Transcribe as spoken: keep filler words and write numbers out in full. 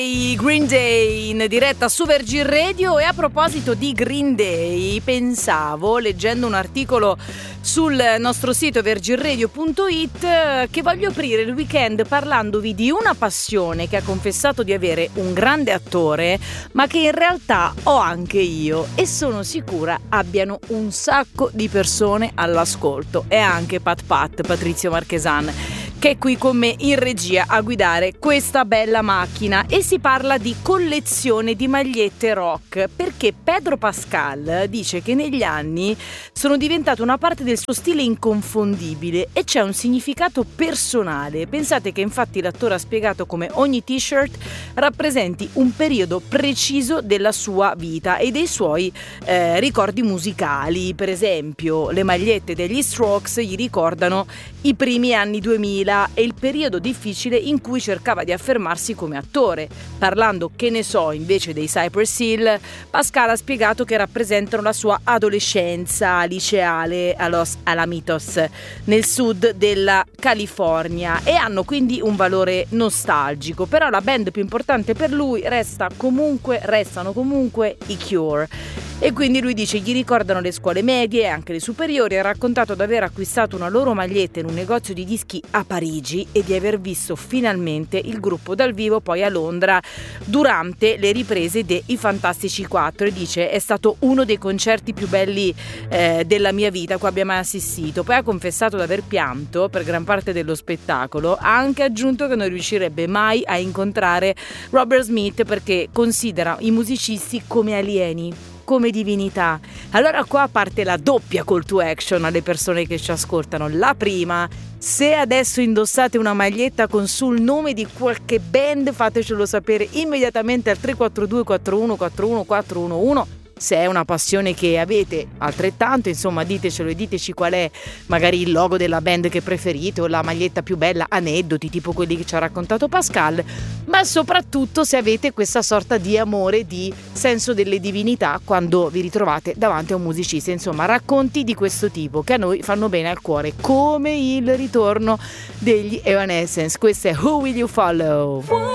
I Green Day in diretta su Virgin Radio. E a proposito di Green Day, pensavo, leggendo un articolo sul nostro sito virgin radio punto it, che voglio aprire il weekend parlandovi di una passione che ha confessato di avere un grande attore, ma che in realtà ho anche io, e sono sicura abbiano un sacco di persone all'ascolto, e anche Pat Pat, Patrizio Marchesan, che è qui con me in regia a guidare questa bella macchina. E si parla di collezione di magliette rock, perché Pedro Pascal dice che negli anni sono diventate una parte del suo stile inconfondibile e c'è un significato personale. Pensate che infatti l'attore ha spiegato come ogni t-shirt rappresenti un periodo preciso della sua vita e dei suoi eh, ricordi musicali. Per esempio, le magliette degli Strokes gli ricordano i primi anni duemila e il periodo difficile in cui cercava di affermarsi come attore. Parlando, che ne so, invece dei Cypress Hill, Pascal ha spiegato che rappresentano la sua adolescenza liceale a Los Alamitos, nel sud della California, e hanno quindi un valore nostalgico. Però la band più importante per lui resta comunque, restano comunque i Cure. E quindi lui dice gli ricordano le scuole medie e anche le superiori. Ha raccontato di aver acquistato una loro maglietta in un negozio di dischi a Parigi e di aver visto finalmente il gruppo dal vivo poi a Londra durante le riprese dei Fantastici quattro, e dice è stato uno dei concerti più belli eh, della mia vita cui abbia mai assistito. Poi ha confessato di aver pianto per gran parte dello spettacolo. Ha anche aggiunto che non riuscirebbe mai a incontrare Robert Smith perché considera i musicisti come alieni, come divinità. Allora qua parte la doppia call to action alle persone che ci ascoltano. La prima: se adesso indossate una maglietta con sul nome di qualche band, fatecelo sapere immediatamente al tre quattro due quattro uno quattro uno quattro uno uno. Se è una passione che avete, altrettanto, insomma, ditecelo e diteci qual è magari il logo della band che preferite o la maglietta più bella, aneddoti tipo quelli che ci ha raccontato Pascal, ma soprattutto se avete questa sorta di amore, di senso delle divinità quando vi ritrovate davanti a un musicista. Insomma, racconti di questo tipo che a noi fanno bene al cuore, come il ritorno degli Evanescence. Questo è Who Will You Follow?